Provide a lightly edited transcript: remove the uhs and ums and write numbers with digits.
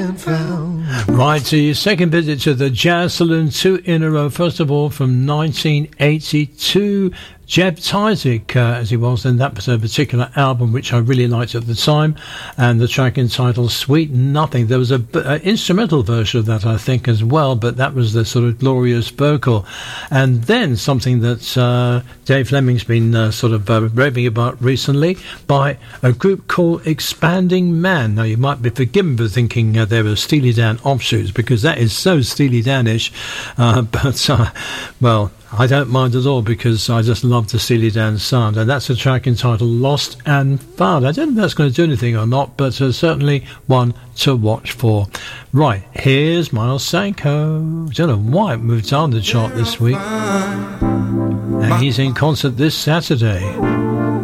Right, so your second visit to the Jazz Saloon, 2 in a row. First of all, from 1982, Jeb Tyzik, as he was in that particular album, which I really liked at the time, and the track entitled Sweet Nothing. There was an instrumental version of that, I think, as well, but that was the sort of glorious vocal. And then something that Dave Fleming's been raving about recently by a group called Expanding Man. Now, you might be forgiven for thinking they were Steely Dan offshoots, because that is so Steely Dan-ish, well, I don't mind at all, because I just love the Steely Dan sound, and that's a track entitled Lost and Found. I don't know if that's going to do anything or not, but certainly one to watch for. Right, here's Miles Sanko. I don't know why it moved down the chart this week, and he's in concert this Saturday.